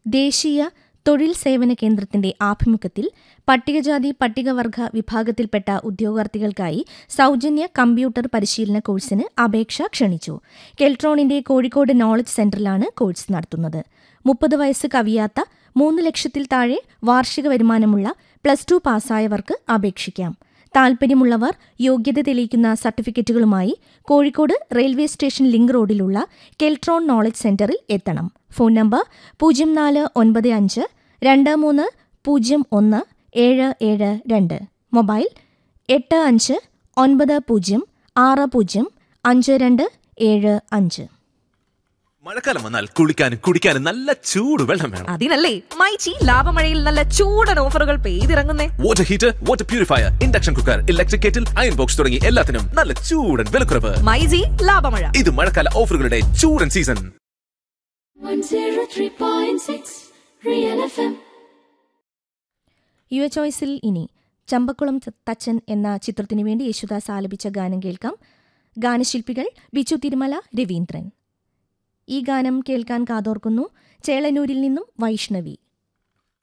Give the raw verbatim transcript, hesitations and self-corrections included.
ദേശീയ തൊഴിൽ സേവന കേന്ദ്രത്തിന്റെ ആഭിമുഖ്യത്തിൽ പട്ടികജാതി പട്ടികവർഗ വിഭാഗത്തിൽപ്പെട്ട ഉദ്യോഗാർത്ഥികൾക്കായി സൌജന്യ കമ്പ്യൂട്ടർ പരിശീലന കോഴ്സിന് അപേക്ഷ ക്ഷണിച്ചു. കെൽട്രോണിന്റെ കോഴിക്കോട് നോളജ് സെന്ററിലാണ് കോഴ്സ് നടത്തുന്നത്. മുപ്പത് വയസ്സ് കവിയാത്ത മൂന്ന് ലക്ഷത്തിൽ താഴെ വാർഷിക വരുമാനമുള്ള പ്ലസ് ടു പാസ്സായവർക്ക് അപേക്ഷിക്കാം. താൽപര്യമുള്ളവർ യോഗ്യത തെളിയിക്കുന്ന സർട്ടിഫിക്കറ്റുകളുമായി കോഴിക്കോട് റെയിൽവേ സ്റ്റേഷൻ ലിങ്ക് റോഡിലുള്ള കെൽട്രോൺ നോളജ് സെന്ററിൽ എത്തണം. ഫോൺ നമ്പർ പൂജ്യം നാല് ഒൻപത് അഞ്ച് രണ്ട് മൂന്ന് പൂജ്യം ഒന്ന് ഏഴ് ഏഴ് രണ്ട്. മൊബൈൽ എട്ട് അഞ്ച് ഒൻപത് പൂജ്യം ആറ് പൂജ്യം അഞ്ച് രണ്ട് ഏഴ് അഞ്ച്. മഴക്കാലം വന്നാൽ കുളിക്കാനും കുടിക്കാനും നല്ല ചൂട് വെള്ളം വേണം. അതിനല്ലേ മൈച്ചി ലാഭമഴയിൽ നല്ല ചൂടൻ ഓഫറുകൾ പെയ്തിറങ്ങുന്നേ. Water heater, water purifier, induction cooker, electric kettle, iron box തുടങ്ങി എല്ലാത്തിനും നല്ല ചൂടൻ വിലക്കുറവ്. മൈജി ലാഭമഴ. ഇത് മഴക്കാല ഓഫറുകളുടെ ചൂടൻ സീസൺ. യുവ ചോയ്സിൽ ഇനി ചമ്പക്കുളം തച്ചൻ എന്ന ചിത്രത്തിനു വേണ്ടി യേശുദാസ് ആലപിച്ച ഗാനം കേൾക്കാം. ഗാനശില്പികൾ ബിച്ചു തിരുമല, രവീന്ദ്രൻ. ഈ ഗാനം കേൾക്കാൻ കാതോർക്കുന്നു ചേളന്നൂരിൽ നിന്നും വൈഷ്ണവി.